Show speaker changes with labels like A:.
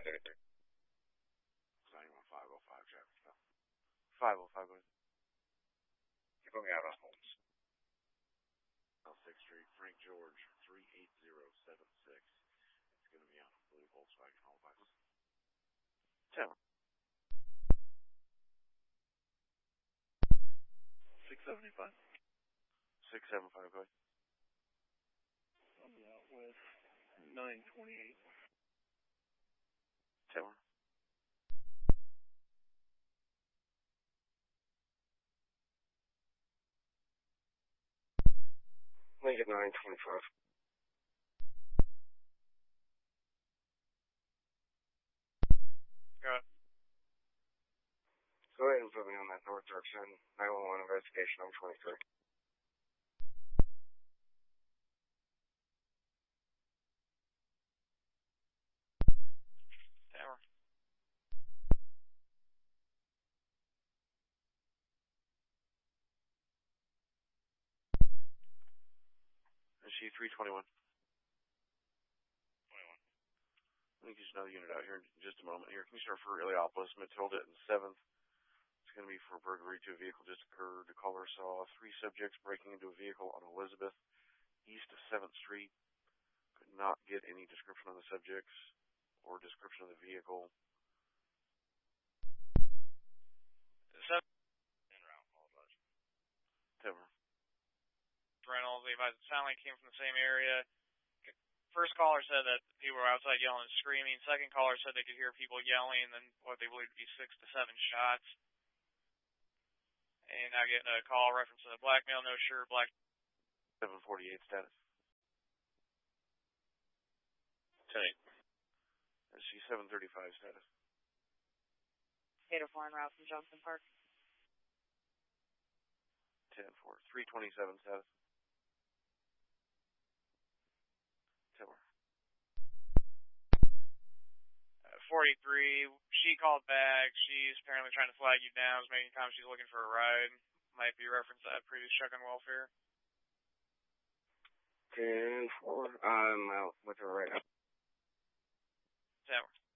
A: It's not even 505, Jeff. 505, please.
B: You're going out on Holmes.
A: South 6th Street, Frank George, 38076. It's going to be on a blue Volkswagen Allbus. 10. 675. 675, go ahead.
C: I'll be out with 928.
A: 10.
B: Lincoln 925.
C: Got it.
B: Go ahead and put me on that North Direction 911 investigation on 23.
C: Tower.
A: Is she 321?
C: 21.
A: I think there's another unit out here in just a moment here. Can you start for Iliopolis, Matilda, and 7th? It's going to be for burglary to a vehicle just occurred. The caller saw 3 subjects breaking into a vehicle on Elizabeth, east of 7th Street. Could not get any description on the subjects or description of the vehicle.
C: 7. En route, apologize.
A: 10.
C: Reynolds, they advised the sound like came from the same area. First caller said that people were outside yelling and screaming. Second caller said they could hear people yelling and then what they believed to be 6 to 7 shots. And now getting a call referencing a black male, no shirt, black.
A: 748 status.
C: 10.
A: Is she 735 status?
D: 804 en route from Johnson Park.
A: 10-4. 327 status. 10.
C: 43, she called back. She's apparently trying to flag you down. Is making comments she's looking for a ride. Might be reference that previous check on welfare.
B: 10-4. I'm out with her right now.
C: 10.